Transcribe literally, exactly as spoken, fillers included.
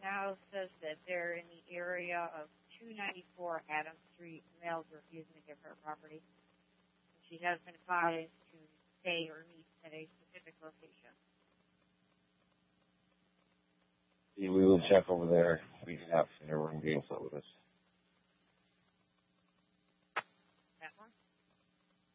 now says that they're in the area of two ninety-four Adams Street. Males refusing to give her property. She has been advised to stay or meet at a specific location. Yeah, we will check over there.